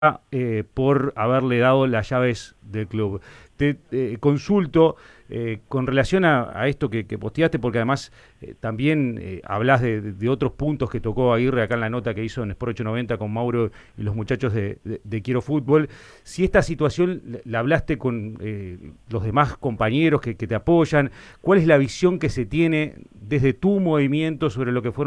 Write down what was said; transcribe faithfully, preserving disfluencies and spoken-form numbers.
eh, por haberle dado las llaves del club. Te eh, consulto eh, con relación a, a esto que, que posteaste, porque además eh, también eh, hablas de, de otros puntos que tocó Aguirre acá en la nota que hizo en Sport ochocientos noventa con Mauro y los muchachos de, de, de Quiero Fútbol. Si esta situación la hablaste con eh, los demás compañeros que, que te apoyan, ¿cuál es la visión que se tiene desde tu movimiento sobre lo que fueron